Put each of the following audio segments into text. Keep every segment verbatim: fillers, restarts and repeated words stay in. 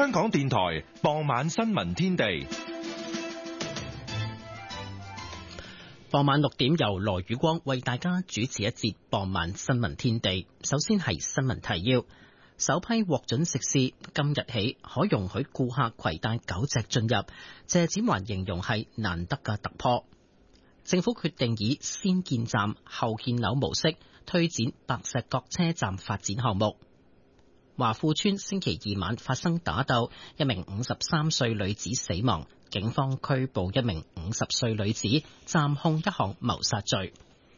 香港電台傍晚新聞天地。 傍晚六點由羅宇光為大家主持一節傍晚新聞天地。首先係新聞提要：首批獲准食肆今日起可容許顧客攜帶狗隻進入，謝展寰形容係難得嘅突破。政府決定以先建站後建樓模式推展白石角車站發展項目。華富村星期二晚發生打鬥，一名五十三歲女子死亡，警方拘捕一名五十歲女子，暫控一項謀殺罪。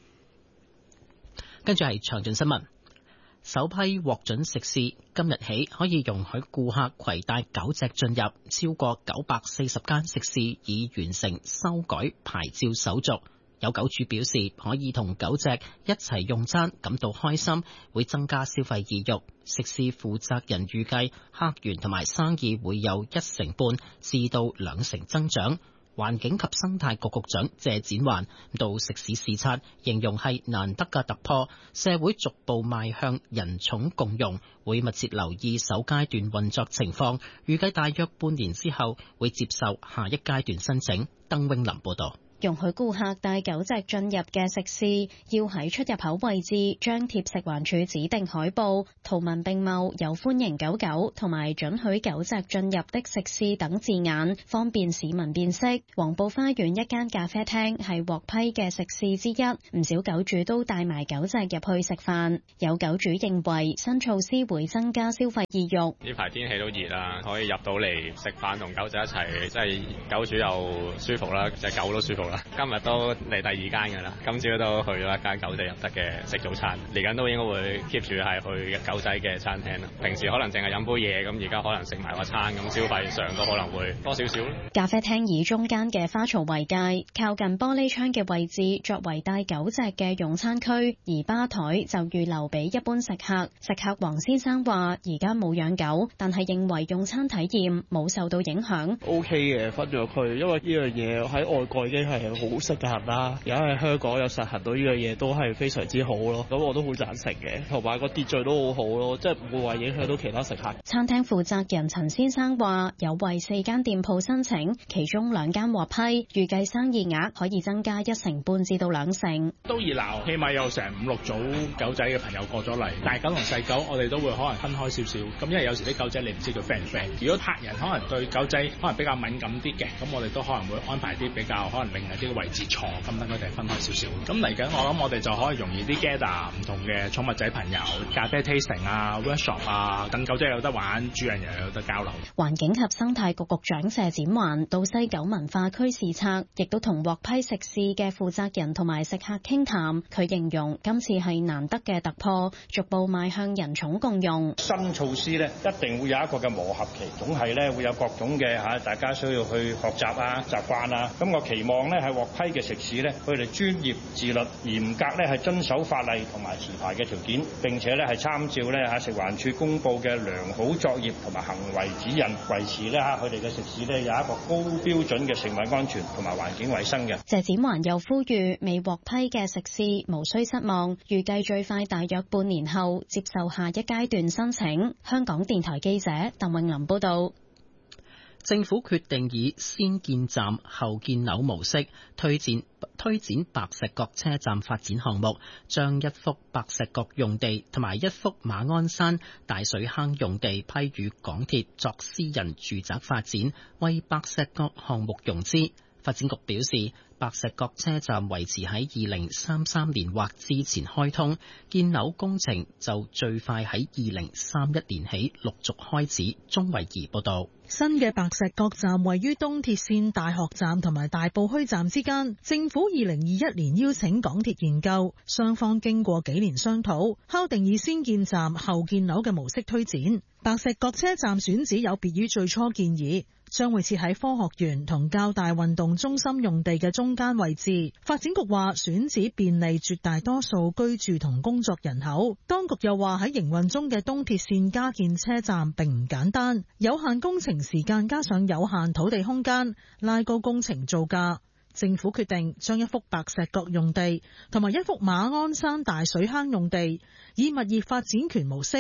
跟住係詳盡新聞。首批獲准食肆今日起可以容許顧客攜帶狗隻進入，超過九百四十間食肆已完成修改牌照手續。有狗主表示可以同狗隻一齊用餐，感到開心，會增加消費意欲。食肆負責人預計客源同埋生意會有一成半至到兩成增長。環境及生態局局長謝展寰到食肆視察，形容係難得嘅突破，社會逐步邁向人寵共融，會密切留意首階段運作情況，預計大約半年之後會接受下一階段申請。鄧永林報道。 容許顧客帶狗隻進入嘅食肆，要喺出入口位置張貼食環署指定海報，圖文並茂有歡迎狗狗同埋准許狗隻進入的食肆等字眼，方便市民辨識。黃埔花園一間咖啡廳係獲批嘅食肆之一，唔少狗主都帶埋狗隻入去食飯。有狗主認為新措施會增加消費意欲。 呢排天氣都熱啦，可以入到嚟食飯同狗仔一齊，即係狗主又舒服啦，隻狗都舒服。今日都嚟第二間㗎啦，今朝都去咗一間狗仔入得嘅食早餐，嚟緊都應該會 keep 住係去狗仔嘅餐廳啦。平時可能淨係飲杯嘢，咁而家可能食埋個餐，咁消費上都可能會多少少。 咖啡廳以中間嘅花槽為界，靠近玻璃窗嘅位置作為帶狗隻嘅用餐區，而吧台就預留俾一般食客。食客黃先生話：而家冇養狗，但係認為用餐體驗冇受到影響。 O K 嘅，分咗區，因為呢樣嘢喺外國已經係好實行啦，而家喺香港有實行到呢樣嘢都係非常之好咯。咁我都好贊成嘅，同埋個秩序都好好咯，即係唔會話影響到其他食客。 餐廳負責人陳先生話：有為四間店鋪申請，其中兩間獲批，預計生意額可以增加一成半至到兩成。 都熱鬧，起碼有成五六組狗仔嘅朋友過咗嚟，大狗同細狗我哋都會可能分開少少。咁因為有時啲狗仔你唔知佢 friend 唔 friend，如果客人可能對狗仔可能比較敏感啲嘅，咁我哋都可能會安排啲比較可能另外啲位置坐，咁等佢哋分開少少。咁嚟緊我諗我哋就可以容易啲 gather 唔同嘅寵物仔朋友，咖啡 tasting 啊 workshop 啊，等狗仔有得玩，主人又有得交流。 環境及生態局局長謝展寰到西九文化區視察，亦都同獲批食肆嘅負責人同埋食客傾談。佢形容今次係難得嘅突破，逐步邁向人寵共融。 新措施咧一定會有一個嘅磨合期，總係咧會有各種嘅嚇大家需要去學習啊習慣啊。咁我期望咧係獲批嘅食肆咧，佢哋專業自律、嚴格咧係遵守法例同埋持牌嘅條件，並且咧係參照咧嚇食環署公布嘅良好作業同埋行為指引，維持咧嚇佢哋嘅食肆咧有一個高標準嘅食物安全同埋環境衛生嘅。 謝展寰又呼籲未獲批嘅食肆無需失望，預計最快大約半年後接受下一階段申請。香港電台記者鄧永林報道。 政府決定以先建站後建樓模式推展推展白石角車站發展項目，將一幅白石角用地同埋一幅馬鞍山大水坑用地批予港鐵作私人住宅發展，為白石角項目融資。發展局表示，白石角車站維持喺二零三三年或之前開通，建樓工程就最快喺二零三一年起陸續開始。鍾慧儀報道。 新嘅白石角站位於東鐵線大學站同埋大埔墟站之間，政府二零二一年邀請港鐵研究，雙方經過幾年商討，敲定以先建站後建樓嘅模式推展。白石角車站選址有別於最初建議，將會設喺科學園同較大運動中心用地嘅中間位置。發展局話選址便利絕大多數居住同工作人口。當局又話喺營運中嘅東鐵線加建車站並唔簡單，有限工程時間加上有限土地空間，拉高工程造價。政府決定將一幅白石角用地同埋一幅馬鞍山大水坑用地以物業發展權模式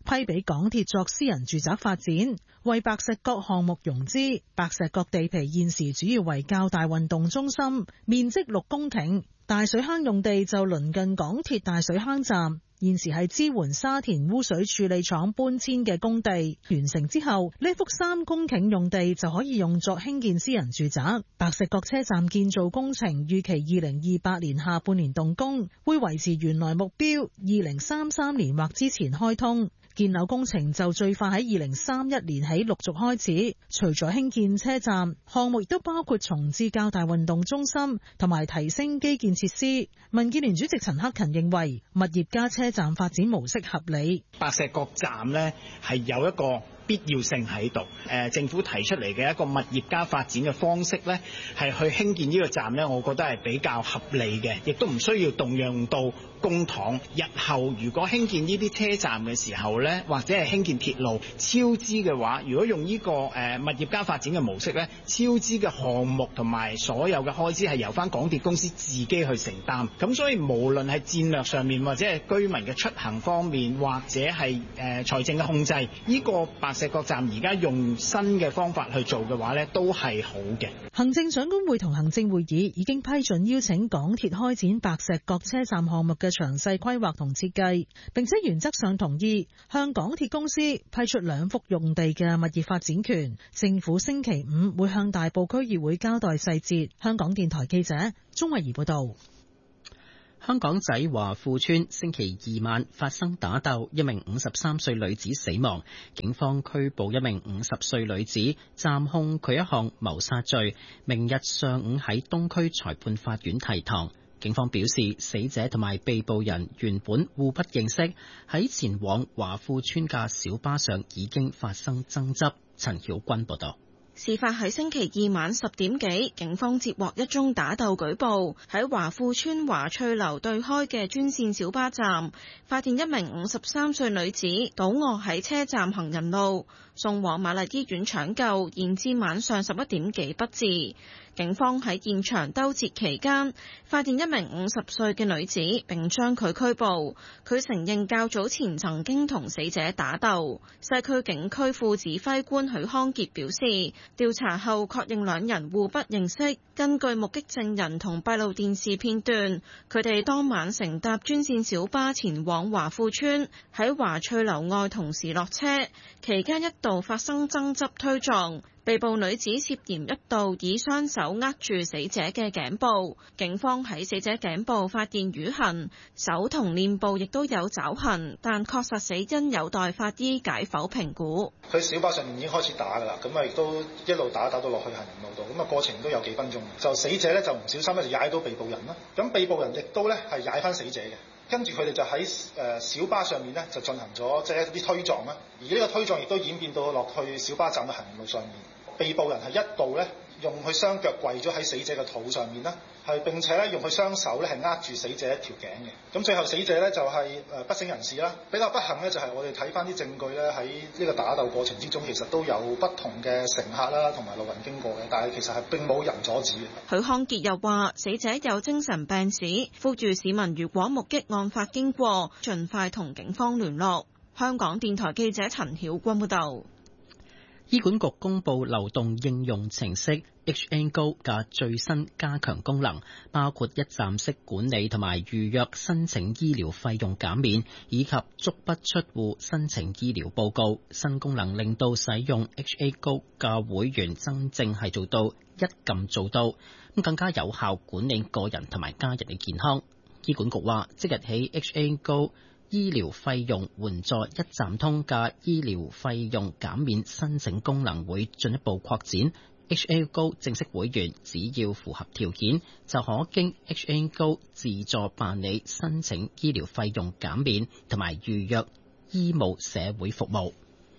批俾港鐵作私人住宅發展，為白石角項目融資。白石角地皮現時主要為較大運動中心，面積六公頃。大水坑用地就鄰近港鐵大水坑站，現時係支援沙田污水處理廠搬遷嘅工地。完成之後，呢幅三公頃用地就可以用作興建私人住宅。白石角車站建造工程預期二零二八年下半年動工，會維持原來目標，二零三三年或之前開通。建樓工程就最快喺二零三一年起陸續開始。除咗興建車站，項目亦都包括重置較大運動中心同埋提升基建設施。民建聯主席陳克勤認為，物業加車站發展模式合理。 白石角站呢係有一個必要性喺度，誒政府提出嚟嘅一個物業加發展嘅方式呢，係去興建呢個站呢，我覺得係比較合理嘅，亦都唔需要動用到公帑。日後如果興建呢啲車站嘅時候呢，或者係興建鐵路超支嘅話，如果用呢個誒物業加發展嘅模式呢，超支嘅項目同埋所有嘅開支係由翻港鐵公司自己去承擔。咁所以無論係戰略上面，或者係居民嘅出行方面，或者係誒財政嘅控制，呢個白石角站而家用新嘅方法去做嘅話呢，都係好嘅。 行政長官會同行政會議已經批准邀請港鐵開展白石角車站項目嘅詳細規劃同設計，並且原則上同意向港鐵公司批出兩幅用地嘅物業發展權。政府星期五會向大埔區議會交代細節。香港電台記者鍾慧儀報道。 香港仔華富邨星期二晚發生打鬥，一名五十三歲女子死亡，警方拘捕一名五十歲女子，暫控佢一項謀殺罪，明日上午喺東區裁判法院提堂。警方表示，死者同埋被捕人原本互不認識，喺前往華富邨嘅小巴上已經發生爭執。陳曉君報道。 事發喺星期二晚十點幾，警方接獲一宗打鬥舉報，喺華富邨華翠樓對開嘅專線小巴站，發現一名五十三歲女子倒卧喺車站行人路，送往瑪麗醫院搶救，延至晚上十一點幾不治。警方喺現場兜截期間，發現一名五十歲嘅女子，並將佢拘捕。佢承認較早前曾經同死者打鬥。西區警區副指揮官許康傑表示，調查後確認兩人互不認識。根據目擊證人同閉路電視片段，佢哋當晚乘搭專線小巴前往華富邨，喺華翠樓外同時落車，期間一度發生爭執推撞。被捕女子涉嫌一度以雙手握住死者嘅頸部，警方喺死者頸部發現瘀痕，手同臉部亦都有爪痕，但確實死因有待法醫解剖評估。 佢小巴上面已經開始打㗎啦，咁啊亦都一路打打到落去行人路度，咁啊過程都有幾分鐘。就死者咧就唔小心咧就踩到被捕人啦，咁被捕人亦都咧係踩翻死者嘅。跟住佢哋就喺誒小巴上面咧就進行咗即係一啲推撞啦，而呢個推撞亦都演變到落去小巴站嘅行人路上面。被捕人係一度咧用佢雙腳跪咗喺死者嘅肚上面啦，係並且咧用佢雙手咧係握住死者一條頸嘅。咁最後死者咧就係誒不省人事啦。比較不幸咧就係我哋睇翻啲證據咧喺呢個打鬥過程之中，其實都有不同嘅乘客啦同埋路人經過嘅，但係其實係並冇人阻止嘅。 許康傑又話：死者有精神病史，呼籲市民如果目擊案發經過，盡快同警方聯絡。香港電台記者陳曉君報導。 醫管局公布流動應用程式 H A Go 嘅最新加強功能，包括一站式管理同埋預約申請醫療費用減免，以及足不出戶申請醫療報告。新功能令到使用 H A Go 嘅會員真正係做到一撳做到，咁更加有效管理個人同埋家人嘅健康。醫管局話，即日起 H A Go醫療費用援助一站通嘅醫療費用減免申請功能會進一步擴展。H A Go 正式會員只要符合條件，就可經 H A Go 自助辦理申請醫療費用減免同埋預約醫務社會服務。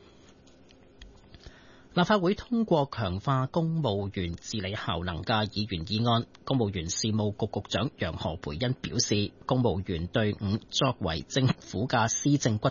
立法會通過強化公務員治理效能嘅議員議案。公務員事務局局長楊何蓓茵表示，公務員隊伍作為政府嘅施政骨幹，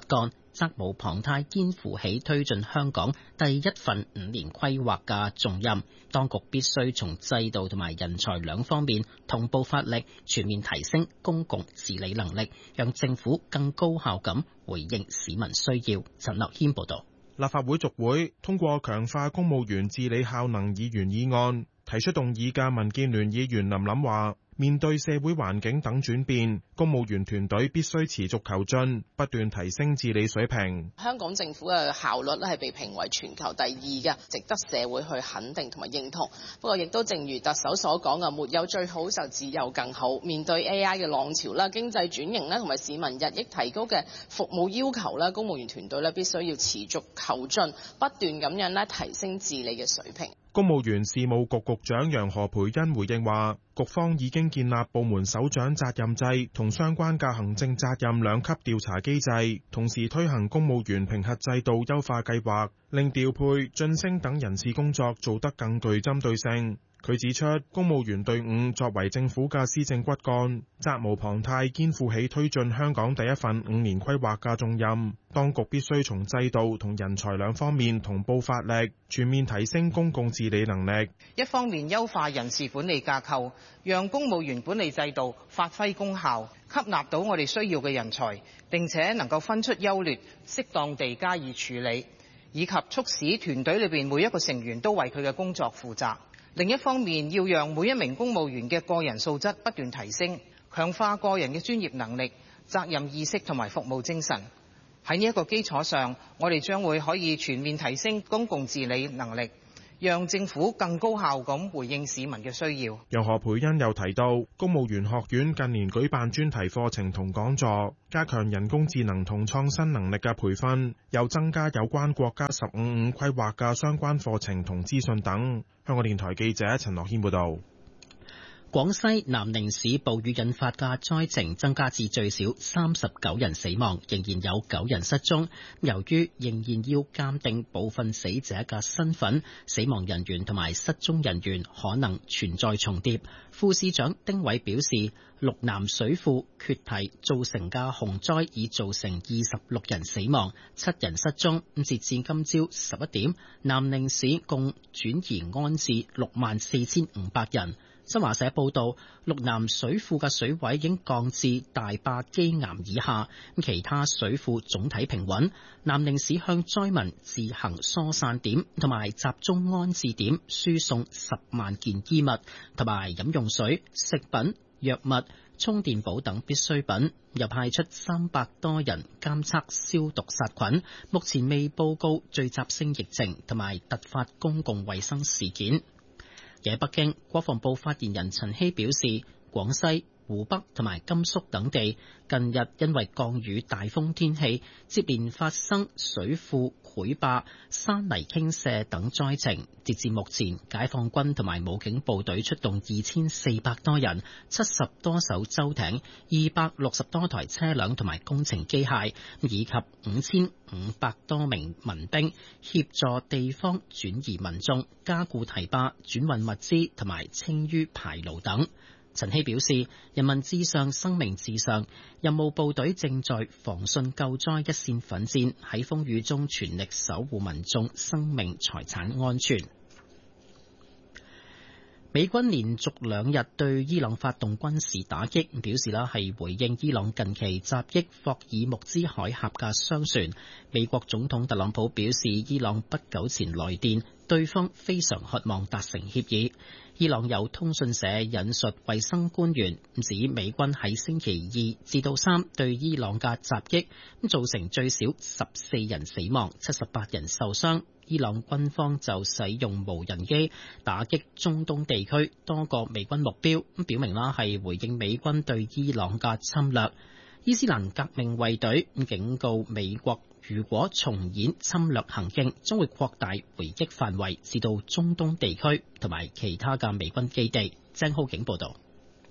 責無旁貸，肩負起推進香港第一份五年規劃嘅重任。當局必須從制度同埋人才兩方面同步發力，全面提升公共治理能力，讓政府更高效咁回應市民需要。陳樂謙報道。 立法會續會通過強化公務員治理效能議員議案，提出動議嘅民建聯議員林琳話，面對社會環境等轉變，公務員團隊必須持續求進，不斷提升治理水平。 香港政府嘅效率咧係被評為全球第二嘅，值得社會去肯定同埋認同。不過亦都正如特首所講嘅，沒有最好，就只有更好。面對 A I 嘅浪潮啦、經濟轉型咧同埋市民日益提高嘅服務要求咧，公務員團隊咧必須要持續求進，不斷咁樣咧提升治理嘅水平。 公務員事務局局長楊何蓓茵回應話，局方已經建立部門首長責任制同相關嘅行政責任兩級調查機制，同時推行公務員評核制度優化計劃，令調配、晉升等人事工作做得更具針對性。佢指出，公務員隊伍作為政府嘅施政骨幹，責無旁貸，肩負起推進香港第一份五年規劃嘅重任。當局必須從制度同人才兩方面同步發力，全面提升公共治理能力。 一方面優化人事管理架構，讓公務員管理制度發揮功效，吸納到我哋需要嘅人才，並且能夠分出優劣，適當地加以處理，以及促使團隊裏邊每一個成員都為佢嘅工作負責。另一方面，要讓每一名公務員嘅個人素質不斷提升，強化個人嘅專業能力、責任意識同埋服務精神。喺呢一個基礎上，我哋將會可以全面提升公共治理能力，讓政府更高效咁回應市民嘅需要。 楊何蓓茵又提到，公務員學院近年舉辦專題課程同講座，加強人工智能同創新能力嘅培訓，又增加有關國家十五五規劃嘅相關課程同資訊等。香港電台記者陳樂軒報導。 廣西南寧市暴雨引發嘅災情增加至最少三十九人死亡，仍然有九人失蹤。由於仍然要鑑定部分死者嘅身份，死亡人員同埋失蹤人員可能存在重疊。副市長丁偉表示，陸南水庫決堤造成嘅洪災已造成二十六人死亡，七人失蹤。截至今朝十一點，南寧市共轉移安置六萬四千五百人。新華社報道，陸南水庫嘅水位已經降至大壩基岩以下，其他水庫總體平穩。南寧市向災民自行疏散點同埋集中安置點輸送十萬件衣物同埋飲用水、食品、藥物、充電寶等必需品，又派出三百多人監測消毒殺菌。目前未報告聚集性疫情同埋突發公共衛生事件。喺北京，國防部發言人陳希表示，廣西、湖北同埋甘肅等地近日因為降雨大風天氣，接連發生水庫潰壩、山泥傾瀉等災情。截至目前，解放軍同埋武警部隊出動二千四百多人、七十多艘舟艇、二百六十多台車輛同埋工程機械，以及五千五百多名民兵協助地方轉移民眾、加固堤壩、轉運物資同埋清淤排澇等。陳希表示，人民至上，生命至上，任務部隊正在防汛救災一線奮戰，喺風雨中全力守護民眾生命財產安全。美軍連續兩日對伊朗發動軍事打擊，表示啦係回應伊朗近期襲擊霍爾木茲海峽嘅商船。美國總統特朗普表示，伊朗不久前來電，對方非常渴望達成協議。伊朗有通訊社引述衛生官員指，美軍喺星期二至到三對伊朗嘅襲擊，造成最少十四人死亡、七十八人受傷。伊朗軍方就使用無人機打擊中東地區多個美軍目標，咁表明啦係回應美軍對伊朗嘅侵略。伊斯蘭革命衛隊警告美國，如果重演侵略行徑，將會擴大回擊範圍至到中東地區同埋其他嘅美軍基地。鄭浩景報道。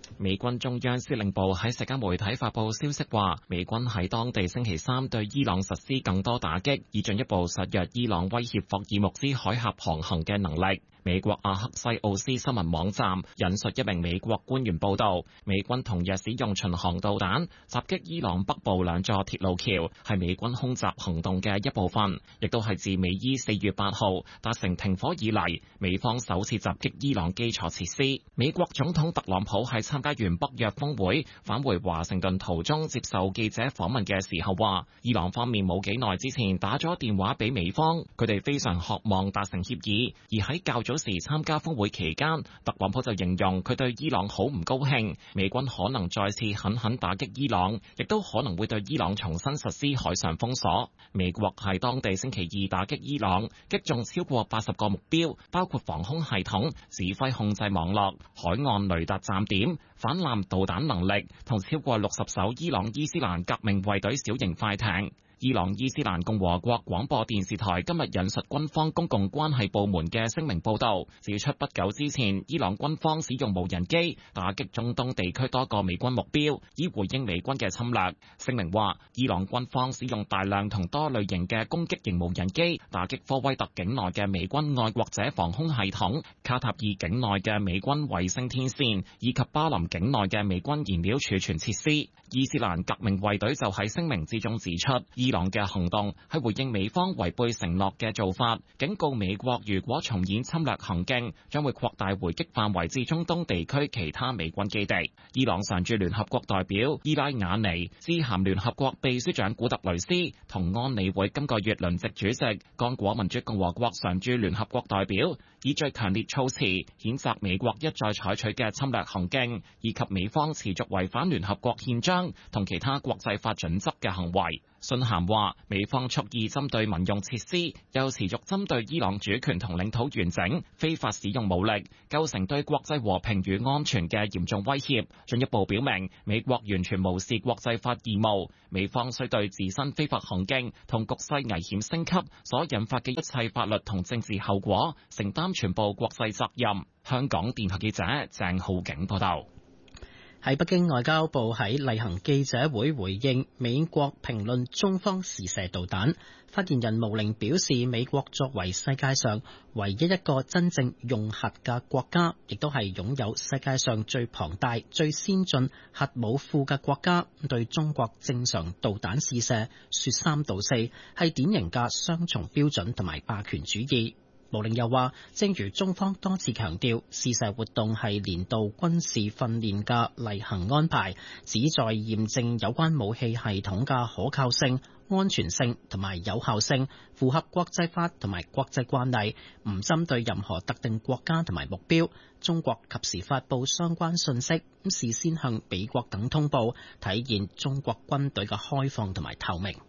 美軍中央司令部喺社交媒體發布消息話，美軍喺當地星期三對伊朗實施更多打擊，以進一步削弱伊朗威脅霍爾木茲海峽航行嘅能力。美國阿克西奧斯新聞網站引述一名美國官員報道，美軍同日使用巡航導彈襲擊伊朗北部兩座鐵路橋，係美軍空襲行動嘅一部分，亦都係自美伊四月八號達成停火以嚟，美方首次襲擊伊朗基礎設施。美國總統特朗普喺參加完北約峰會返回華盛頓途中接受記者訪問嘅時候話，伊朗方面冇幾耐之前打咗電話俾美方，佢哋非常渴望達成協議，而喺較早時參加峰會期間，特朗普就形容佢對伊朗好唔高興，美軍可能再次狠狠打擊伊朗，亦都可能會對伊朗重新實施海上封鎖。美國喺當地星期二打擊伊朗，擊中超過八十個目標，包括防空系統、指揮控制網絡、海岸雷達站點、反艦導彈能力同超過六十艘伊朗伊斯蘭革命衛隊小型快艇。伊朗伊斯蘭共和國廣播電視台今日引述軍方公共關係部門嘅聲明報道，指出不久之前，伊朗軍方使用無人機打擊中東地區多個美軍目標，以回應美軍嘅侵略。聲明話，伊朗軍方使用大量同多類型嘅攻擊型無人機打擊科威特境內嘅美軍愛國者防空系統、卡塔爾境內嘅美軍衛星天線以及巴林境內嘅美軍燃料儲存設施。伊斯蘭革命衛隊就喺聲明之中指出，伊朗嘅行動係回應美方違背承諾嘅做法，警告美國如果重演侵略行徑，將會擴大回擊範圍至中東地區其他美軍基地。伊朗常駐聯合國代表伊拉雅尼致函聯合國秘書長古特雷斯同安理會今個月輪值主席剛果民主共和國常駐聯合國代表，以最強烈措辭譴責美國一再採取嘅侵略行徑，以及美方持續違反聯合國憲章同其他國際法準則嘅行為。信函話，美方蓄意針對民用設施，又持續針對伊朗主權同領土完整，非法使用武力，構成對國際和平與安全嘅嚴重威脅，進一步表明美國完全無視國際法義務，美方需對自身非法行徑同局勢危險升級所引發嘅一切法律同政治後果，承擔全部國際責任。香港電台記者鄭浩景報道。 喺北京，外交部喺例行記者會回應美國評論中方試射導彈。發言人毛寧表示，美國作為世界上唯一一個真正用核嘅國家，亦都係擁有世界上最龐大、最先進核武庫嘅國家，對中國正常導彈試射說三道四，係典型嘅雙重標準同埋霸權主義。毛寧又話，正如中方多次強調，試射活動係年度軍事訓練嘅例行安排，旨在驗證有關武器系統嘅可靠性、安全性同埋有效性，符合國際法同埋國際慣例，唔針對任何特定國家同埋目標。中國及時發布相關信息，事先向美國等通報，體現中國軍隊嘅開放同埋透明。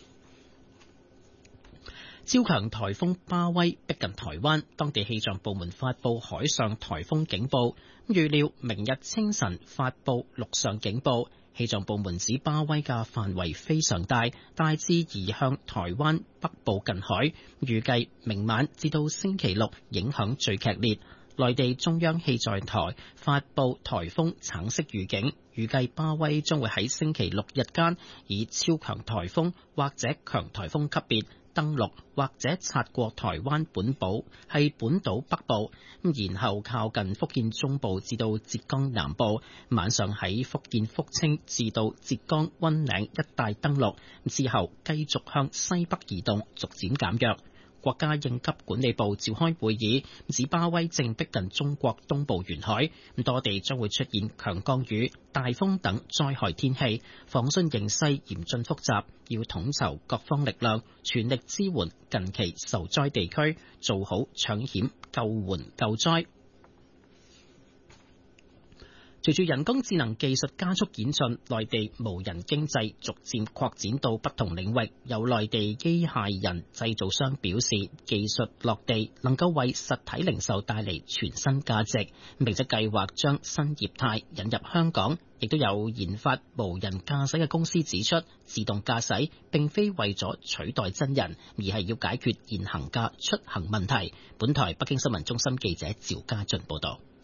超強颱風巴威逼近台灣，當地氣象部門發布海上颱風警報，預料明日清晨發布陸上警報。氣象部門指巴威嘅範圍非常大，大致移向台灣北部近海，預計明晚至到星期六影響最劇烈。內地中央氣象台發布颱風橙色預警，預計巴威將會喺星期六日間以超強颱風或者強颱風級別登陸或者擦過台灣本島，係本島北部，然後靠近福建中部至到浙江南部，晚上喺福建福清至到浙江溫嶺一帶登陸，之後繼續向西北移動，逐漸減弱。國家應急管理部召開會議，指巴威正逼近中國東部沿海，多地將會出現強降雨、大風等災害天氣，防汛形勢嚴峻複雜，要統籌各方力量，全力支援近期受災地區，做好搶險、救援、救災。隨住人工智能技術加速演進，內地無人經濟逐漸擴展到不同領域。有內地機械人製造商表示，技術落地能夠為實體零售帶嚟全新價值，並且計劃將新業態引入香港。亦都有研發無人駕駛嘅公司指出，自動駕駛並非為咗取代真人，而係要解決現行嘅出行問題。本台北京新聞中心記者趙家俊報道。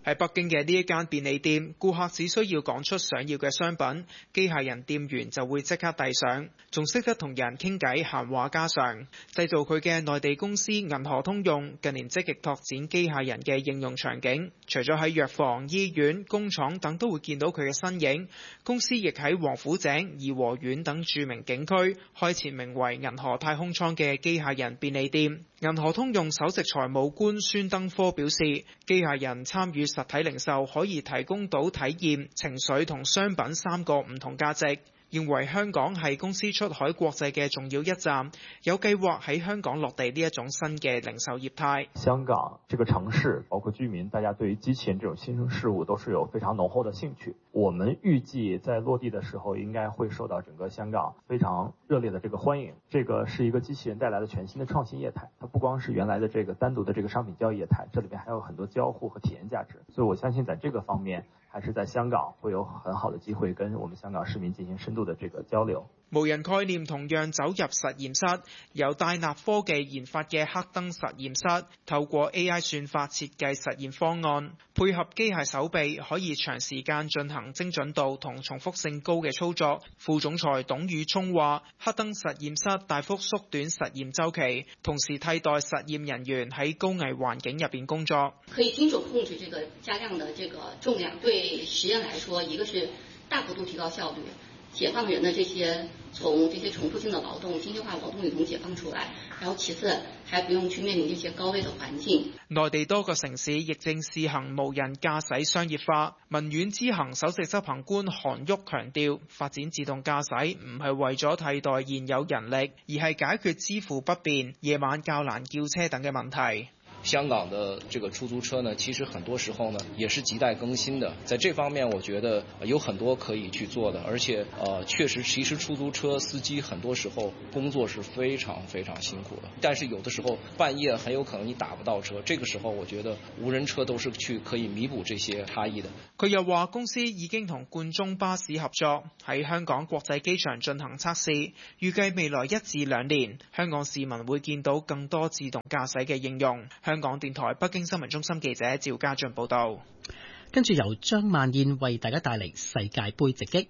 喺北京嘅呢一間便利店，顧客只需要講出想要嘅商品，機械人店員就會即刻遞上，仲識得同人傾偈閒話家常。製造佢嘅內地公司銀河通用近年積極拓展機械人嘅應用場景，除咗喺藥房、醫院、工廠等都會見到佢嘅身影。公司亦喺王府井、頤和園等著名景區開設名為銀河太空艙嘅機械人便利店。銀河通用首席財務官孫登科表示，機械人參與實體零售可以提供到體驗、情緒同商品三個唔同價值，認為香港係公司出海國際嘅重要一站，有計劃喺香港落地呢一種新嘅零售業態。 香港這個城市，包括居民，大家對於機器人這種新生事物都是有非常濃厚的興趣。我們預計在落地的時候，應該會受到整個香港非常熱烈的這個歡迎。這個是一個機器人帶來的全新的創新業態，它不光是原來的這個單獨的這個商品交易業態，這裏面還有很多交互和體驗價值。所以我相信在這個方面，還是在香港會有很好的機會跟我們香港市民進行深度的這個交流。 無人概念同樣走入實驗室，由戴納科技研發嘅黑燈實驗室，透過 A I 算法設計實驗方案，配合機械手臂，可以長時間進行精準度同重複性高嘅操作。副總裁董宇聰話：黑燈實驗室大幅縮短實驗週期，同時替代實驗人員喺高危環境入邊工作。 可以精準控制這個加量的這個重量，對實驗來說，一個是大幅度提高效率，解放人的這些從這些重複性的勞動、機械化勞動裏頭解放出來，然後其次還不用去面臨這些高危的環境。 內地多個城市亦正試行無人駕駛商業化。文苑之行首席執行官韓旭強調，發展自動駕駛唔係為咗替代現有人力，而係解決支付不便、夜晚較難叫車等嘅問題。 香港的這個出租車呢，其實很多時候呢也是亟待更新的，在這方面我覺得有很多可以去做的，而且呃確實其實出租車司機很多時候工作是非常非常辛苦的，但是有的時候半夜很有可能你打不到車，這個時候我覺得無人車都是去可以彌補這些差異的。 佢又話公司已經同冠忠巴士合作喺香港國際機場進行測試，預計未來一至兩年香港市民會見到更多自動駕駛嘅應用。香港電台北京新聞中心記者趙家俊報道。 跟住由張萬燕為大家帶嚟世界盃直擊。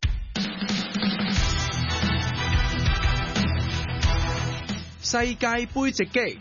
世界盃直擊。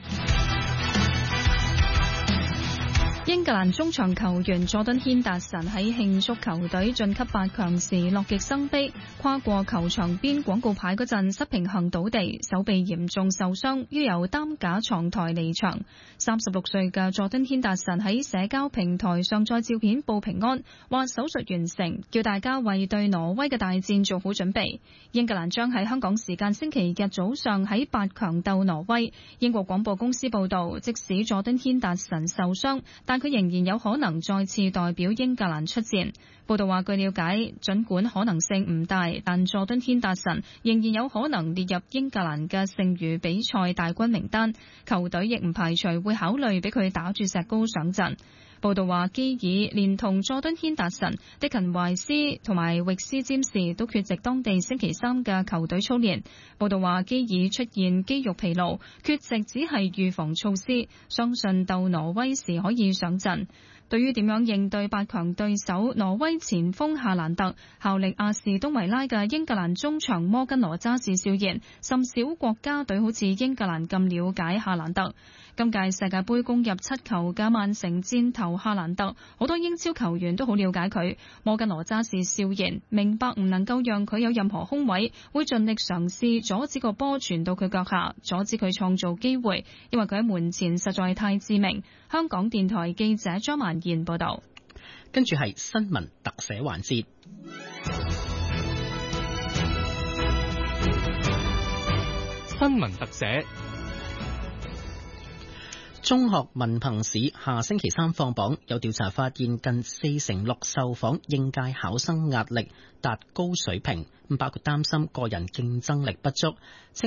英格蘭中場球員佐敦軒達臣喺慶祝球隊晉級八強時樂極生悲，跨過球場邊廣告牌嗰陣失平衡倒地，手臂嚴重受傷，要由擔架床抬離場。三十六歲嘅佐敦軒達臣喺社交平台上載照片報平安，話手術完成，叫大家為對挪威嘅大戰做好準備。英格蘭將喺香港時間星期日早上喺八強鬥挪威。英國廣播公司報道，即使佐敦軒達臣受傷，但佢仍然有可能再次代表英格蘭出戰。報道話，據了解，儘管可能性唔大，但佐敦軒達臣仍然有可能列入英格蘭嘅剩餘比賽大軍名單。球隊亦唔排除會考慮俾佢打住石膏上陣。報道話，基爾連同佐敦軒達臣、迪勤懷斯同埋域斯占士都缺席當地星期三嘅球隊操練。報道話，基爾出現肌肉疲勞，缺席只係預防措施，相信鬥挪威時可以上陣。對於點樣應對八強對手挪威前鋒夏蘭特，效力阿士東維拉嘅英格蘭中場摩根羅渣士笑言，甚少國家隊好似英格蘭咁了解夏蘭特。今屆世界盃攻入七球嘅曼城箭頭夏蘭特，好多英超球員都好了解佢。摩根羅渣士笑言，明白唔能夠讓佢有任何空位，會盡力嘗試阻止個波傳到佢腳下，阻止佢創造機會，因為佢喺門前實在太致命。香港電台記者張曼燕報道。 跟住係新聞特寫環節。 新聞特寫。 中學文憑試下星期三放榜，有調查發現近四成六受訪應屆考生壓力達高水平，包括擔心個人競爭力不足、清潔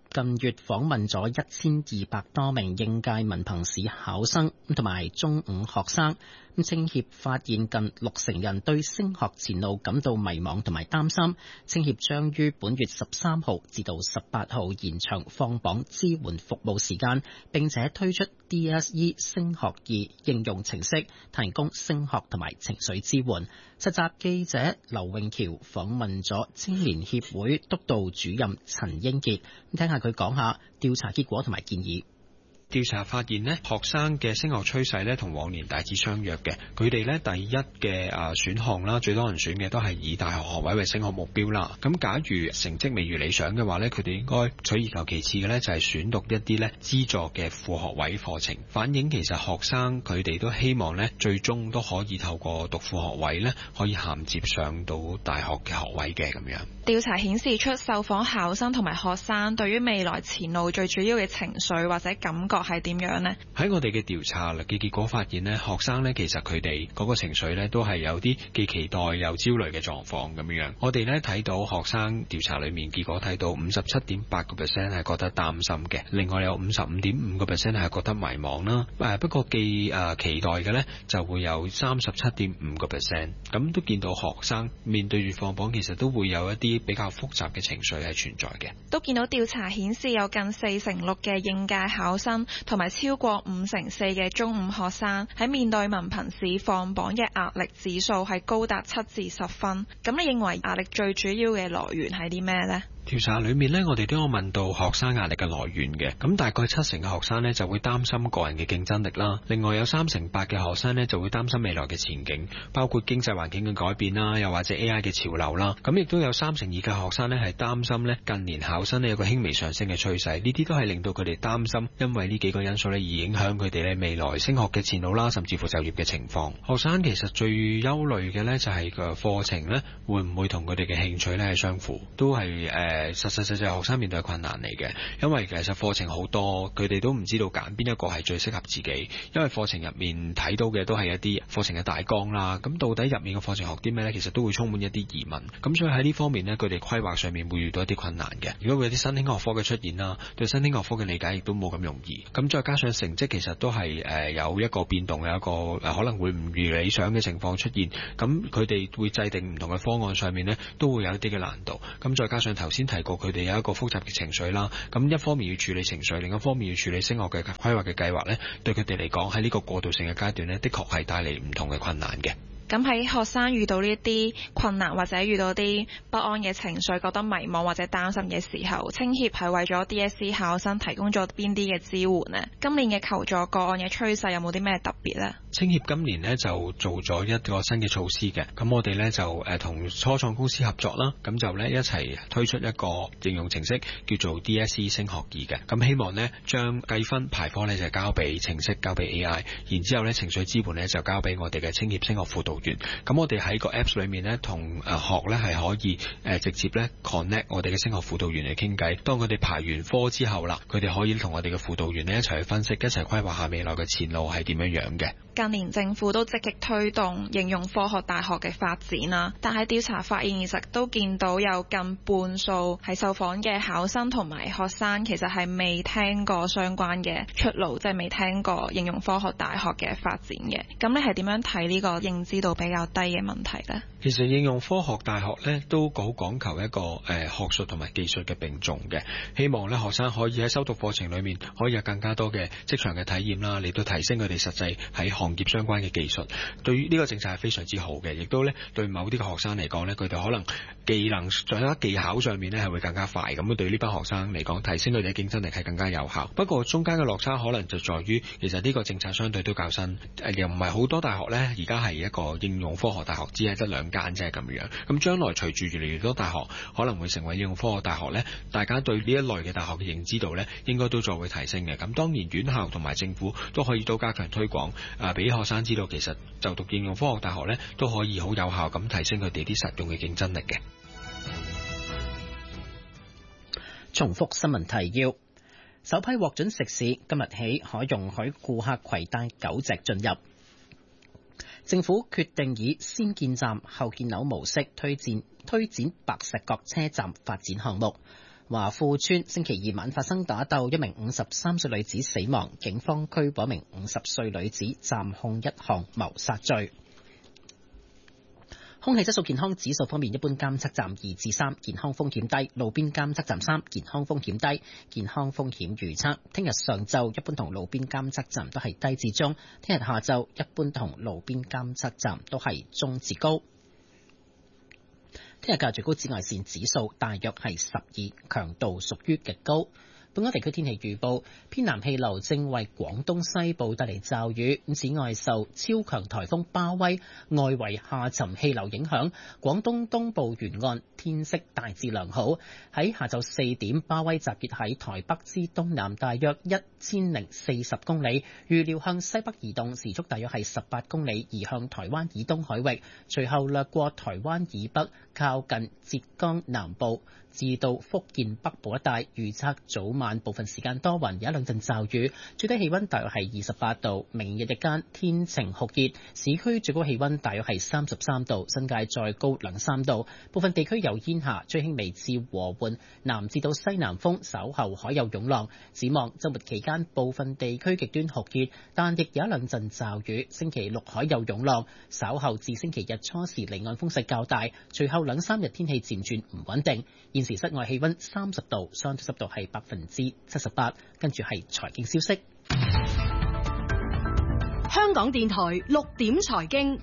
近月訪問咗一千二百多名應屆文憑試考生同埋中五學生。青協發現近六成人對升學前路感到迷茫同埋擔心。青協將於本月十三號至到十八號延長放榜支援服務時間，並且推出 D S E 升學二應用程式，提供升學同埋情緒支援。實習記者劉永橋訪問咗青年協會督導主任陳英傑，聽下佢講下調查結果同埋建議。 調查發現咧，學生嘅升學趨勢咧同往年大致相若嘅。佢哋咧第一嘅啊選項啦，最多人選嘅都係以大學學位為升學目標啦。咁假如成績未如理想嘅話咧，佢哋應該取而求其次嘅咧就係選讀一啲咧資助嘅副學位課程，反映其實學生佢哋都希望咧最終都可以透過讀副學位咧可以銜接上到大學嘅學位嘅咁樣。 調查顯示出受訪考生同埋學生對於未來前路最主要嘅情緒或者感覺係點樣呢？喺我哋嘅調查嘅結果發現呢，學生呢其實佢哋嗰個情緒呢都係有啲既期待又焦慮嘅狀況咁樣。我哋呢睇到學生調查裏面結果睇到五十七點八個 percent 係覺得擔心嘅，另外有五十五點五個 percent 係覺得迷茫啦。誒不過既誒期待嘅呢就會有三十七點五個 percent。咁都見到學生面對住放榜，其實都會有一啲比較複雜嘅情緒係存在嘅。 都見到調查顯示有近四成六嘅應屆考生同埋超過五成四嘅中五學生喺面對文憑試放榜嘅壓力指數係高達七至十分。咁你認為壓力最主要嘅來源係啲咩呢？ 調查裏面呢，我哋都有問到學生壓力嘅來源嘅，咁大概七成嘅學生呢就會擔心個人嘅競爭力啦，另外有三成八嘅學生呢就會擔心未來嘅前景，包括經濟環境嘅改變啦，又或者 A I 嘅潮流啦，咁亦都有三成二嘅學生呢係擔心呢近年考生呢有個輕微上升嘅趨勢，呢啲都係令到佢哋擔心，因為呢幾個因素呢而影響佢哋呢未來升學嘅前路啦，甚至乎就業嘅情況。學生其實最憂慮嘅呢就係個課程呢會唔會同佢哋嘅興趣呢係相符，都係誒。呃誒，實實際際學生面對困難嚟嘅，因為其實課程好多，佢哋都唔知道揀邊一個係最適合自己，因為課程入面睇到嘅都係一啲課程嘅大綱啦，咁到底入面嘅課程學啲咩呢？其實都會充滿一啲疑問，咁所以喺呢方面呢，佢哋規劃上面會遇到一啲困難嘅。如果會有啲新興學科嘅出現啦，對新興學科嘅理解亦都冇咁容易，咁再加上成績其實都係誒有一個變動，有一個誒可能會唔如理想嘅情況出現，咁佢哋會制定唔同嘅方案上面呢，都會有一啲嘅難度。咁再加上頭先提過佢哋有一個複雜嘅情緒啦，咁一方面要處理情緒，另一方面要處理升學嘅規劃嘅計劃呢，對佢哋嚟講喺呢個過渡性嘅階段呢，的確係帶嚟唔同嘅困難嘅。 咁喺學生遇到呢啲困難或者遇到啲不安嘅情緒，覺得迷茫或者擔心嘅時候，青協係為咗 D S E 考生提供咗邊啲嘅支援呢？今年嘅求助個案嘅趨勢有冇啲咩特別呢？ 青協今年呢就做咗一個新嘅措施嘅，咁我哋呢就誒同初創公司合作啦，咁就呢一齊推出一個應用程式叫做 D S E 升學二嘅，咁希望呢將計分排科呢就交俾程式，交俾 A I， 然之後呢情緒支援呢就交俾我哋嘅青協升學輔導員。咁我哋喺個 Apps 裏面呢，同誒學呢係可以誒直接呢 connect 我哋嘅升學輔導員嚟傾偈。當佢哋排完科之後啦，佢哋可以同我哋嘅輔導員呢一齊去分析，一齊規劃下未來嘅前路係點樣樣嘅。 近年政府都積極推動應用科學大學嘅發展啦，但係調查發現，其實都見到有近半數係受訪嘅考生同埋學生，其實係未聽過相關嘅出路，即係未聽過應用科學大學嘅發展嘅。咁你係點樣睇呢個認知度比較低嘅問題呢？ 其實應用科學大學呢都好講求一個誒、呃、學術同埋技術嘅並重嘅，希望呢學生可以喺修讀課程裏面可以有更加多嘅職場嘅體驗啦，嚟到提升佢哋實際喺行業相關嘅技術。對於呢個政策係非常之好嘅，亦都呢對某啲嘅學生嚟講呢，佢哋可能技能掌握技巧上面呢係會更加快，咁對呢班學生嚟講，提升佢哋嘅競爭力係更加有效。不過中間嘅落差可能就在於，其實呢個政策相對都較新，又唔係好多大學呢而家係一個應用科學大學，只係得兩間啫咁樣。咁將來隨住越嚟越多大學可能會成為應用科學大學呢，大家對呢一類嘅大學嘅認知度呢應該都再會提升嘅。咁當然院校同埋政府都可以都加強推廣，啊俾學生知道其實就讀應用科學大學呢都可以好有效咁提升佢哋啲實用嘅競爭力嘅。 重複新聞提要：首批獲准食肆今日起可容許顧客攜帶狗隻進入。政府決定以先建站後建樓模式推薦推展白石角車站發展項目。 華富村星期二晚發生打鬥，一名五十三歲女子死亡，警方拘捕一名五十歲女子，暫控一項謀殺罪。空氣質素健康指數方面，一般監測站二至三，健康風險低；路邊監測站三，健康風險低。健康風險預測：聽日上晝一般同路邊監測站都係低至中；聽日下晝一般同路邊監測站都係中至高。聽日嘅最高紫外線指數大約係十二，強度屬於極高。本港地區天氣預報，偏南氣流正為廣東西部帶嚟驟雨，此外受超強颱風巴威外圍下沉氣流影響，廣東東部沿岸天色大致良好。喺下晝四點，巴威集結喺台北之東南大約一千零四十公里，預料向西北移動，時速大約係十八公里，移向台灣以東海域，隨後掠過台灣以北，靠近浙江南部至到福建北部一帶，預測早晚部分時間多雲，有一兩陣驟雨，最低氣溫大約係二十八度。明日日間天晴酷熱，市區最高氣溫大約係三十三度，新界再高兩三度。部分地區有煙霞，吹輕微至和緩南至到西南風，稍後海有湧浪。展望週末期間，部分地區極端酷熱，但亦有一兩陣驟雨。星期六海有湧浪，稍後至星期日初時離岸風勢較大，隨後兩三日天氣漸轉唔穩定。現時室外氣溫三十度，相對濕度係百分之七十八。跟住係財經消息。 香港電台六點財經，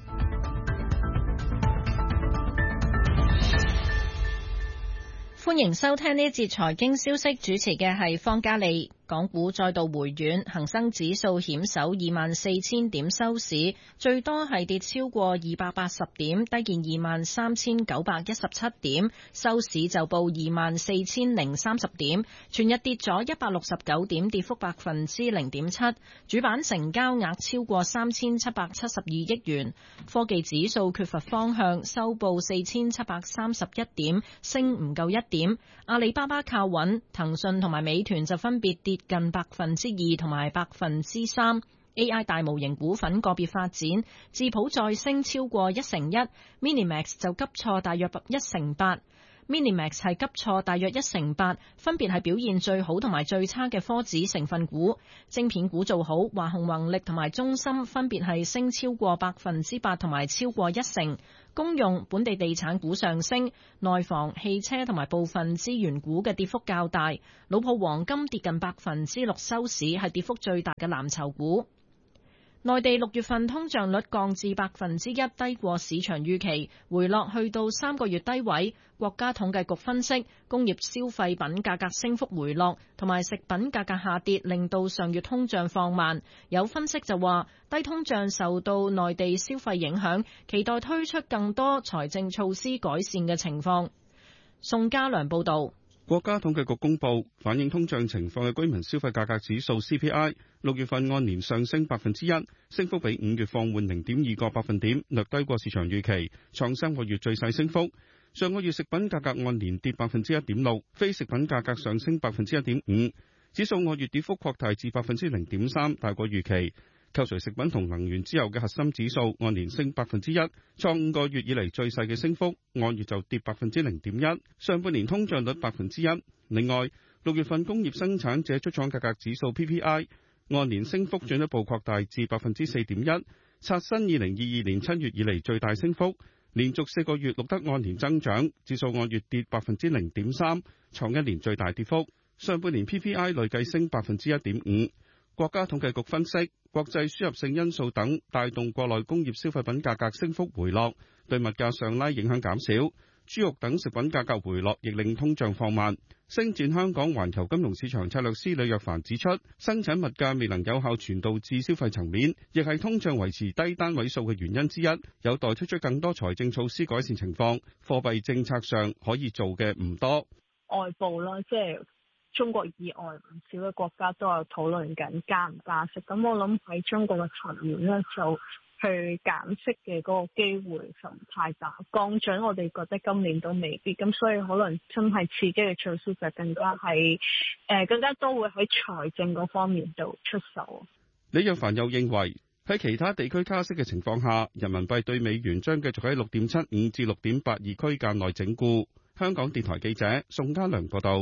歡迎收聽呢一節財經消息，主持嘅係方嘉利。港股再度回軟，恒生指數險守二萬四千點收市，最多係跌超過二百八十點，低見二萬三千九百一十七點，收市就報二萬四千零三十點，全日跌咗一百六十九點，跌幅百分之零點七。主板成交額超過三千七百七十二億元。科技指數缺乏方向，收報四千七百三十一點，升唔夠一點。阿里巴巴靠穩，騰訊同埋美團就分別跌近百分之二同埋百分之三。A I 大模型股份個別發展，智譜再升超過一成一 ，Minimax 就急挫大約一成八。Minimax 係急挫大約一成八，分別係表現最好同埋最差嘅科指成分股。晶片股做好，華虹宏力同埋中芯分別係升超過百分之八同埋超過一成。公用本地地產股上升，內房、汽車同埋部分資源股嘅跌幅較大。老鋪黃金跌近百分之六收市，係跌幅最大嘅藍籌股。內地六月份通脹率降至百分之一，低過市場預期，回落去到三個月低位。國家統計局分析，工業消費品價格升幅回落，同埋食品價格下跌，令到上月通脹放慢。有分析就話，低通脹受到內地消費影響，期待推出更多財政措施改善嘅情況。宋家良報導。 國家統計局公布反映通脹情況嘅居民消費價格指數 C P I， 六月份按年上升百分之一，升幅比五月放緩零點二個百分點，略低過市場預期，創三個月最細升幅。上個月食品價格按年跌百分之一點六，非食品價格上升百分之一點五，指數按月跌幅擴大至百分之零點三，大過預期。扣除食品同能源之後嘅核心指數按年升百分之一，創五個月以嚟最細嘅升幅，按月就跌百分之零點一。上半年通脹率百分之一。另外，六月份工業生產者出廠價格指數 P P I 按年升幅進一步擴大至百分之四點一，刷新二零二二年七月以嚟最大升幅，連續四個月錄得按年增長，指數按月跌百分之零點三，創一年最大跌幅。上半年 P P I 累計升百分之一點五。國家統計局分析，國際輸入性因素等帶動國內工業消費品價格升幅回落，對物價上拉影響減少。豬肉等食品價格回落，亦令通脹放慢。星展香港環球金融市場策略師李若凡指出，生產物價未能有效傳導至消費層面，亦係通脹維持低單位數嘅原因之一，有待推出更多財政措施改善情況。貨幣政策上可以做嘅唔多。 外部啦，即係中國以外唔少嘅國家都有討論緊加唔加息，咁我諗喺中國嘅層面咧，就去減息嘅嗰個機會就唔太大。降準我哋覺得今年都未必，咁所以可能真係刺激嘅措施就更加係誒、呃、更加多會喺財政嗰方面度出手。 李若凡又認為喺其他地區加息嘅情況下，人民幣對美元將繼續喺六點七五至六點八二區間內整固。香港電台記者宋家良報道。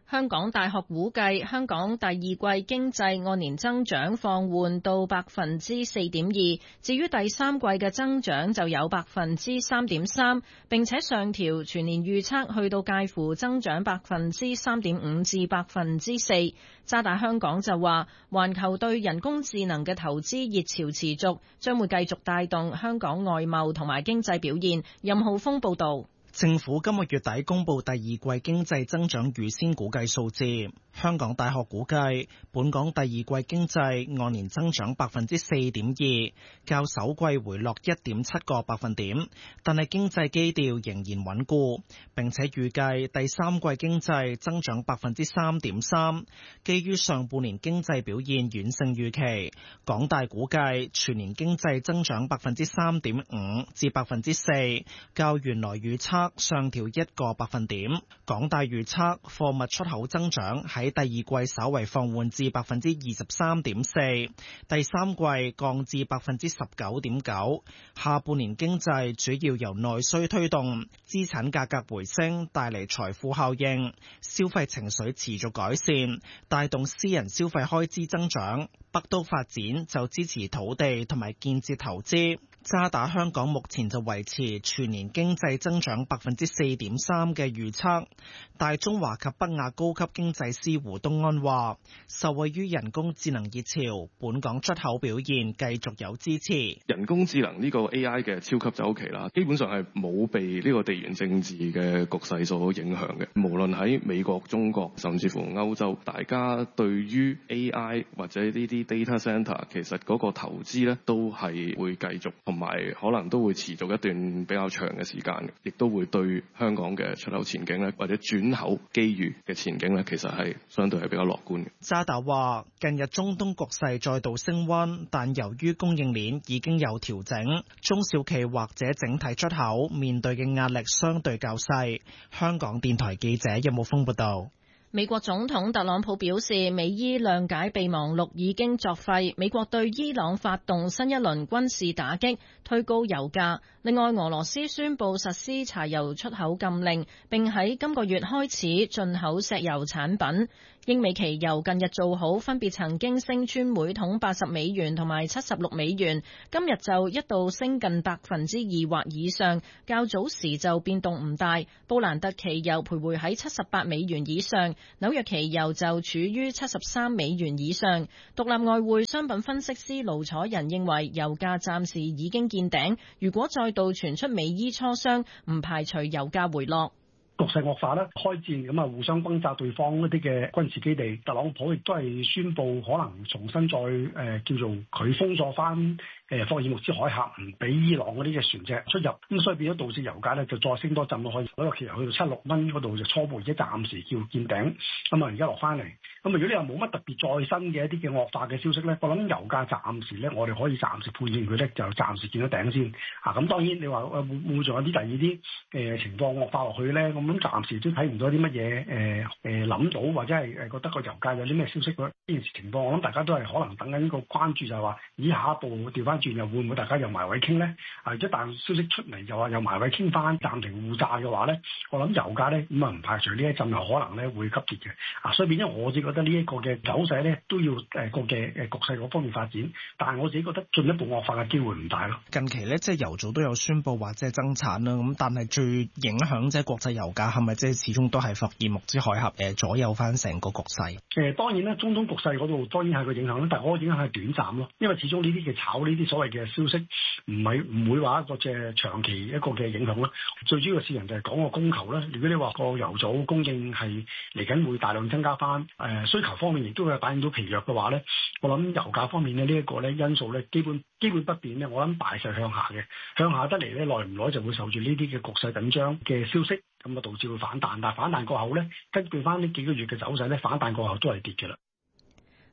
香港大學估計，香港第二季經濟按年增長放緩到百分之四點二，至於第三季嘅增長就有百分之三點三，並且上調全年預測去到介乎增長百分之三點五至百分之四。渣打香港就話，環球對人工智能嘅投資熱潮持續，將會繼續帶動香港外貿同埋經濟表現。任浩峰報導。 政府今個月底公布第二季經濟增長預先估計數字，香港大學估計本港第二季經濟按年增長百分之四點二，較首季回落一點七個百分點，但係經濟基調仍然穩固，並且預計第三季經濟增長百分之三點三。基於上半年經濟表現遠勝預期，港大估計全年經濟增長百分之三點五至百分之四，較原來預測上調一個百分點。港大預測貨物出口增長喺第二季稍為放緩至百分之二十三點四，第三季降至百分之十九點九。下半年經濟主要由內需推動，資產價格回升帶嚟財富效應，消費情緒持續改善，帶動私人消費開支增長。北都發展就支持土地同埋建設投資。渣打香港目前就維持全年經濟增長百分之四點三嘅預測。大中華及北亞高級經濟師胡東安話，受惠於人工智能熱潮，本港出口表現繼續有支持。 人工智能呢個 A I 嘅超級周期啦，基本上係冇被呢個地緣政治嘅局勢所影響嘅。無論喺美國、中國，甚至乎歐洲，大家對於 A I 或者呢啲 data center 其實嗰個投資咧都係會繼續，同埋可能都會持續一段比較長嘅時間，亦都會對香港嘅出口前景咧或者轉口機遇嘅前景咧，其實係相對係比較樂觀嘅。 渣打話，近日中東局勢再度升溫，但由於供應鏈已經有調整，中小企或者整體出口面對嘅壓力相對較細。香港電台記者任武峰報道。 美國總統特朗普表示，美伊諒解備忘錄已經作廢，美國對伊朗發動新一輪軍事打擊，推高油價。另外，俄羅斯宣布實施柴油出口禁令，並喺今個月開始進口石油產品。英美期油近日做好，分別曾經升穿每桶八十美元同埋七十六美元，今日就一度升近百分之二或以上，較早時就變動唔大。布蘭特期油徘徊喺七十八美元以上，紐約期油就處於七十三美元以上。獨立外匯商品分析師盧楚仁認為，油價暫時已經見頂，如果再度傳出美伊磋商，唔排除油價回落。 局勢惡化啦，開戰咁啊，互相轟炸對方一啲嘅軍事基地。特朗普亦都係宣布可能重新再誒、呃、叫做佢封鎖翻誒霍爾木茲海峽，唔俾伊朗嗰啲嘅船隻出入。咁所以變咗導致油價咧就再升多陣咯，可以紐約期油去到七六蚊嗰度就初步而家暫時叫見頂。咁啊而家落翻嚟。咁啊如果你話冇乜特別再新嘅一啲嘅惡化嘅消息咧，我諗油價暫時咧我哋可以暫時判斷佢咧就暫時見到頂先。啊咁當然你話會唔會仲有啲第二啲誒情況惡化落去咧？咁咁暫時都睇唔到啲乜嘢誒誒諗到或者係誒覺得個油價有啲咩消息呢件事情況，我諗大家都係可能等緊呢個關注，就係話以下一步調翻轉又會唔會大家又埋位傾咧？啊，一旦消息出嚟又話又埋位傾翻暫停互炸嘅話咧，我諗油價咧咁啊唔排除呢一陣又可能咧會急跌嘅。啊，所以變咗我自己覺得呢一個嘅走勢咧都要誒個嘅誒局勢嗰方面發展，但係我自己覺得進一步惡化嘅機會唔大咯。 近期咧即係油組都有宣布話即係增產啦，咁但係最影響即係國際油價係咪即係始終都係霍爾木茲海峽誒左右翻成個局勢？誒當然啦，中東局勢嗰度當然係個影響啦，但係嗰個影響係短暫咯，因為始終呢啲嘅炒呢啲所謂嘅消息唔係唔會話一個即係長期一個嘅影響啦。最主要嘅市場就係講個供求啦。如果你話個油組供應係嚟緊會大量增加翻，誒需求方面亦都會反映到疲弱嘅話咧，我諗油價方面咧呢一個咧因素咧基本基本不變咧，我諗大勢向下嘅，向下得嚟咧耐唔耐就會受住呢啲嘅局勢緊張嘅消息，咁啊導致會反彈，但係反彈過後咧，根據翻呢幾個月嘅走勢咧，反彈過後都係跌嘅啦。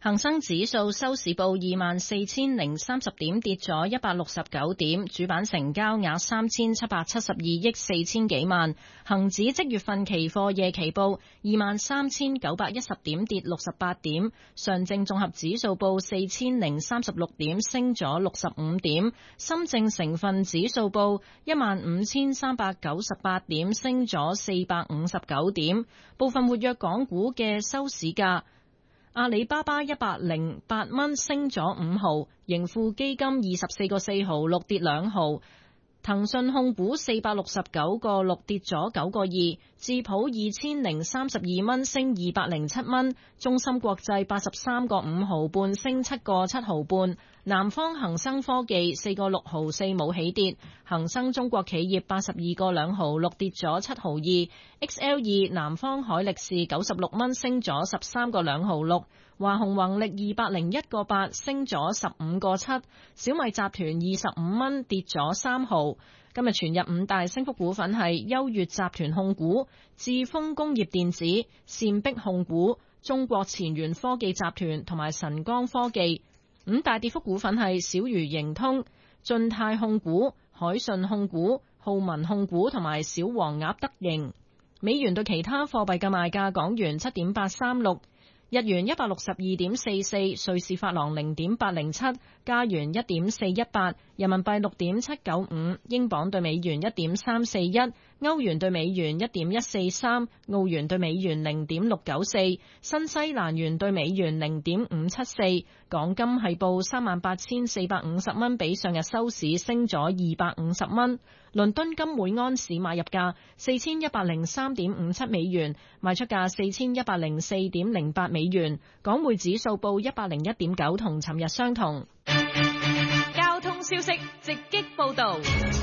恒生指數收市報二萬四千零三十點，跌咗一百六十九點，主板成交額三千七百七十二億四千幾萬。恒指即月份期貨夜期報二萬三千九百一十點，跌六十八點。上證綜合指數報四千零三十六點，升咗六十五點。深證成分指數報一萬五千三百九十八點，升咗四百五十九點。部分活躍港股嘅收市價。阿里巴巴一百零八蚊升咗五毫，盈富基金二十四個四毫六跌兩毫，騰訊控股四百六十九個六跌咗九個二，智普二千零三十二蚊升二百零七蚊，中芯國際八十三個五毫半升七個七毫半，南方恒生科技四個六毫四冇起跌，恒生中國企業八十二個兩毫六跌咗七毫二 ，X L 二南方海力士九十六蚊升咗十三個兩毫六，華虹宏力二百零一個八升咗十五個七，小米集團二十五蚊跌咗三毫。今日全日五大升幅股份係優越集團控股、智豐工業電子、善碧控股、中國前沿科技集團同埋晨光科技。五大跌幅股份係小魚盈通、晉泰控股、海信控股、浩文控股同埋小黃鴨德盈。美元對其他貨幣嘅賣價：港元七點八三六。日元一百六十二點四四，瑞士法郎零點八零七，加元一點四一八，人民幣六點七九五，英鎊對美元一點三四一，歐元對美元一點一四三，澳元對美元零點六九四，新西蘭元對美元零點五七四。港金係報三萬八千四百五十蚊，比上日收市升咗二百五十蚊。倫敦金每安士買入價四千一百零三點五七美元，賣出價四千一百零四點零八美元。港匯指數報一百零一點九，同尋日相同。 交通消息直擊報道。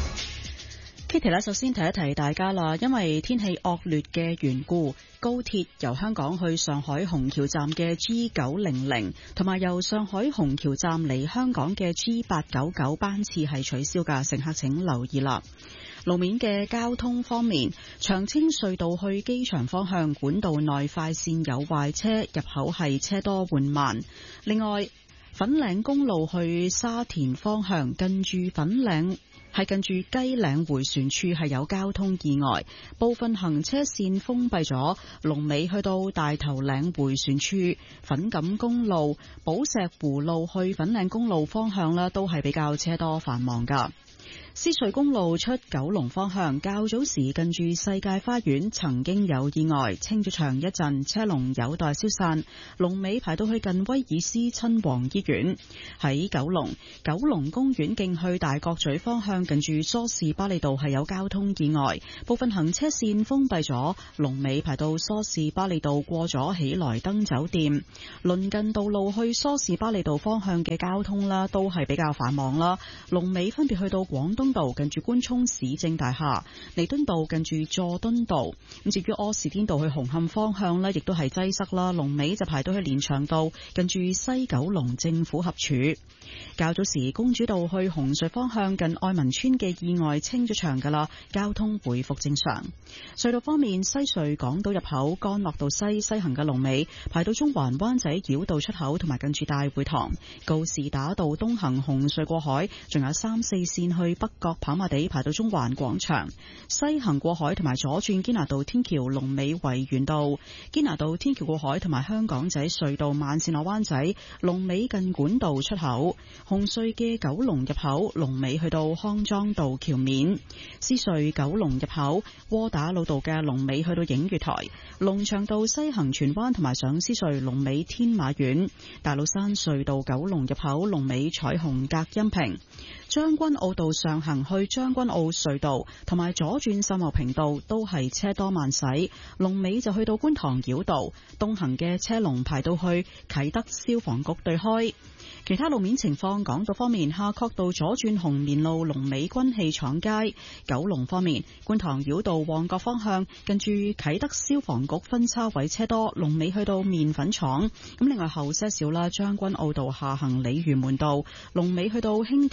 Kitty 咧，首先提一提大家啦，因為天氣惡劣嘅緣故，高鐵由香港去上海虹橋站嘅 G 九零零，同埋由上海虹橋站嚟香港嘅 G 八九九班次係取消㗎，乘客請留意啦。路面嘅交通方面，長青隧道去機場方向管道內快線有壞車，入口係車多緩慢。另外，粉嶺公路去沙田方向近住粉嶺係近住雞嶺迴旋處係有交通意外，部分行車線封閉咗，龍尾去到大頭嶺迴旋處。粉錦公路寶石湖路去粉嶺公路方向呢都係比較車多繁忙㗎。獅隧公路出九龍方向，較早時近住世界花園曾經有意外，清咗場一陣，車龍有待消散，龍尾排到去近威爾斯親王醫院。喺九龍九龍公園徑去大角咀方向，近住梳士巴利道係有交通意外，部分行車線封閉咗，龍尾排到梳士巴利道過咗喜來登酒店。鄰近道路去梳士巴利道方向嘅交通啦，都係比較繁忙啦，龍尾分別去到廣東道近住官涌市政大廈，彌敦道近住佐敦道。咁至於柯士甸道去紅磡方向呢，亦都係擠塞啦，龍尾就排到去連翔道近住西九龍政府合署。較早時公主道去紅隧方向近愛民村嘅意外清咗場噶啦，交通回復正常。隧道方面，西隧港島入口干諾道西西行嘅龍尾排到中環灣仔繞道出口同埋近住大會堂，告士打道東行紅隧過海，仲有三四線去北角跑馬地排到中環廣場，西行過海同埋左轉堅拿道天橋龍尾維園道，堅拿道天橋過海同埋香港仔隧道慢線落灣仔龍尾近管道出口，紅隧嘅九龍入口龍尾去到康莊道橋面，獅隧九龍入口窩打老道嘅龍尾去到映月台，龍翔道西行荃灣同埋上獅隧龍尾天馬苑，大老山隧道九龍入口龍尾彩虹隔音屏，將軍澳道上行去將軍澳隧道同埋左轉秀茂坪道都係車多慢駛，龍尾就去到觀塘繞道，東行嘅車龍排到去啟德消防局對開。其他路面情況，港島方面，夏慤道左轉紅棉路龍尾軍器廠街；九龍方面，觀塘繞道旺角方向近住啟德消防局分叉位車多，龍尾去到麵粉廠。咁另外後些少啦，將軍澳道下行鯉魚門道龍尾去到興田村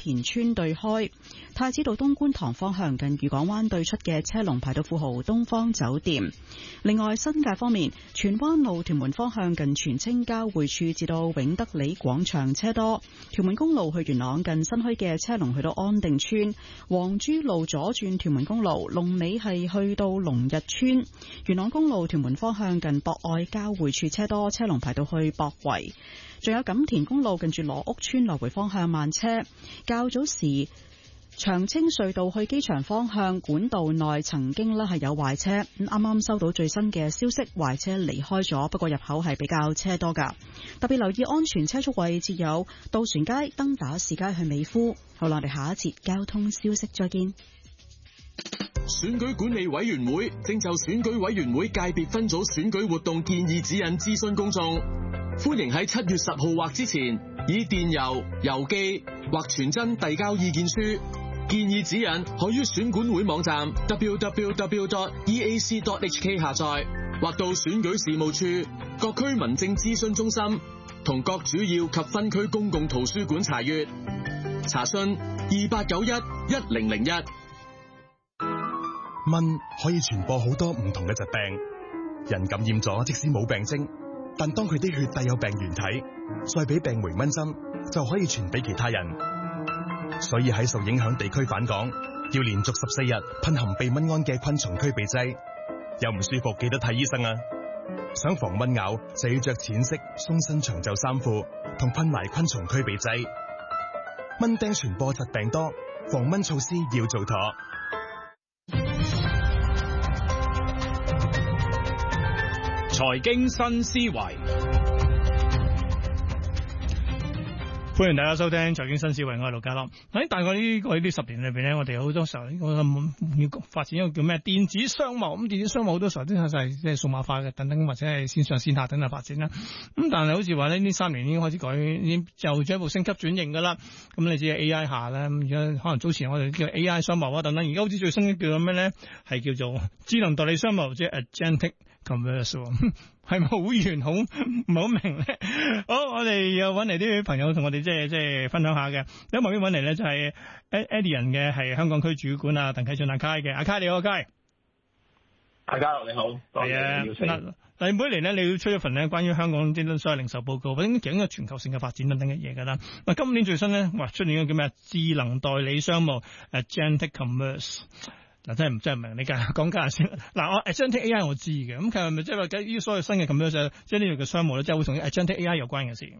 村對開。太子道東觀塘方向近漁港灣對出嘅車龍排到富豪東方酒店。另外，新界方面，荃灣路屯門方向近荃青交匯處至到永德里廣場車多。屯門公路去元朗近新墟嘅車龍去到安定村。黃珠路左轉屯門公路龍尾係去到龍日村。元朗公路屯門方向近博愛交匯處車多，車龍排到去博圍。仲有錦田公路近住羅屋村來回方向慢車。較早時長青隧道去機場方向管道內曾經咧係有壞車，咁啱啱收到最新嘅消息，壞車離開咗，不過入口係比較車多噶。特別留意安全車速位置有渡船街、登打士街去美孚。好啦，我哋下一節交通消息再見。 選舉管理委員會正就選舉委員會界別分組選舉活動建議指引諮詢公眾，歡迎喺七月十號或之前以電郵、郵寄或傳真遞交意見書。建議指引可於選管會網站 double-u double-u double-u dot e a c dot h k 下載，或到選舉事務處、各區民政諮詢中心同各主要及分區公共圖書館查閱。查詢二八九一一零零一。 蚊可以傳播好多唔同嘅疾病，人感染咗即使冇病徵，但當佢啲血帶有病原體，再俾病媒蚊針，就可以傳俾其他人。所以喺受影響地區返港，要連續十四日噴含避蚊胺嘅昆蟲驅避劑。有唔舒服記得睇醫生啊！想防蚊咬就要着淺色鬆身長袖衫褲，同噴埋昆蟲驅避劑。蚊叮傳播疾病多，防蚊措施要做妥。 財經新思維，歡迎大家收聽財經新思維，我係盧家樂。喺大概呢個呢十年裏邊咧，我哋好多時候我要發展一個叫咩電子商貿，咁電子商貿好多時候都係即係數碼化嘅等等，或者係線上線下等等發展啦。咁但係好似話咧，呢三年已經開始改，已經又進一步升級轉型噶啦。咁你知 A I 下咧，而家可能早前我哋叫 A I 商貿啊等等，而家好似最新嘅叫做咩咧，係叫做智能代理商貿，即係 Agentic Commerce， 係咪好遠好唔係好明咧？好，我哋又揾嚟啲朋友同我哋即係即係分享下嘅。喺旁邊揾嚟咧就係 Adyen 嘅係香港區主管啊鄧啟俊阿 Kai 嘅，阿 Kai 你好，阿 Kai。 大家好，你好，多謝邀請。嗱， 嗱每年咧你要出一份咧關於香港啲所謂零售報告，或者整個全球性嘅發展等等嘅嘢㗎啦。嗱，今年最新咧，哇出年嘅叫咩？智能代理商務 Agentic Commerce。嗱，真係唔真係唔明，你講解下先。嗱，我 Agentic A I 我知嘅，咁其實係咪即係話呢啲所謂新嘅咁樣就即係呢樣嘅商務咧，即係會同 Agentic A I 有關嘅事？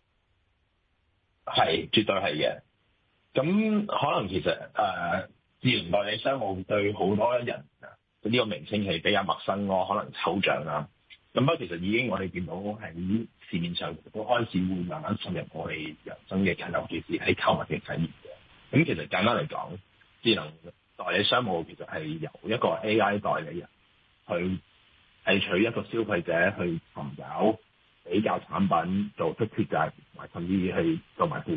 係，絕對係嘅。咁可能其實誒、呃、智能代理商務對好多人呢個名稱係比較陌生咯，可能抽象啦。咁不過其實已經我哋見到喺市面上都開始會慢慢進入我哋人生嘅近尤其是喺購物嘅體驗嘅。咁其實簡單嚟講，智能代理商務其實係由一個 A I 代理人去係取一個消費者去尋找比較產品做出決定，同埋甚至去做埋